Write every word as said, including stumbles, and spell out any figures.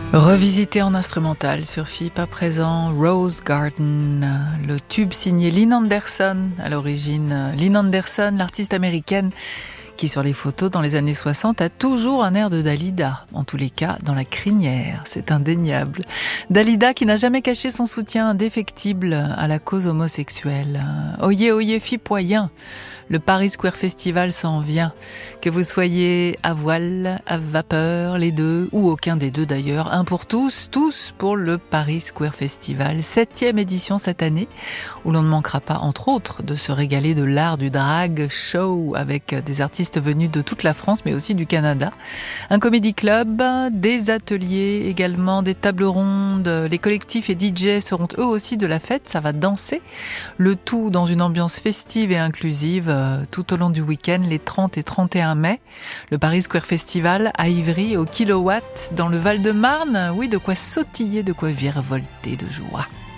Revisité en instrumental sur F I P à présent, Rose Garden, le tube signé Lynn Anderson. À l'origine, Lynn Anderson, l'artiste américaine qui sur les photos dans les années soixante a toujours un air de Dalida, en tous les cas dans la crinière, c'est indéniable. Dalida qui n'a jamais caché son soutien indéfectible à la cause homosexuelle. Oyez, oyez, fipoyen, le Paris Square Festival s'en vient. Que vous soyez à voile, à vapeur, les deux, ou aucun des deux d'ailleurs, un pour tous, tous pour le Paris Square Festival, septième édition cette année, où l'on ne manquera pas, entre autres, de se régaler de l'art du drag show avec des artistes venus de toute la France, mais aussi du Canada. Un comédie club, des ateliers également, des tables rondes, les collectifs et D J seront eux aussi de la fête, ça va danser. Le tout dans une ambiance festive et inclusive tout au long du week-end, les trente et trente et un mai. Le Paris Square Festival à Ivry, au Kilowatt, dans le Val-de-Marne. Oui, de quoi sautiller, de quoi virevolter de joie.